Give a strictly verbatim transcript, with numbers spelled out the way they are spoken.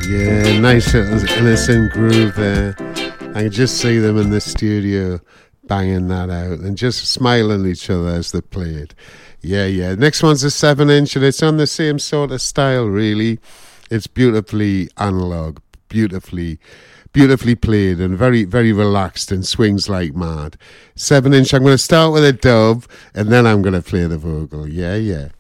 Yeah, nice innocent groove there. I can just see them in the studio banging that out and just smiling at each other as they play it. Yeah, yeah. Next one's a seven inch and it's on the same sort of style, really. It's beautifully analog, beautifully, beautifully played and very, very relaxed and swings like mad. Seven inch, I'm going to start with a dub and then I'm going to play the vocal. Yeah, yeah.